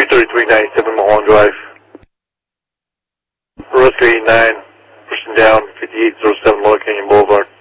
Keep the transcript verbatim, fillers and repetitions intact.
thirty-three ninety-seven Mulholland Drive. Rescue eighty-nine, pushing down fifty-eight oh seven Lower Canyon Boulevard.